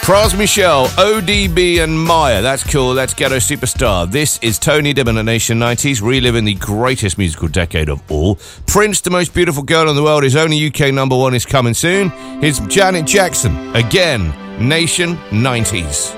Franz Michel, ODB and Maya. That's cool. That's Ghetto Superstar. This is Tony Dibben at Nation 90s, reliving the greatest musical decade of all. Prince, The Most Beautiful Girl in the World, his only UK number one, is coming soon. Here's Janet Jackson, again, Nation 90s.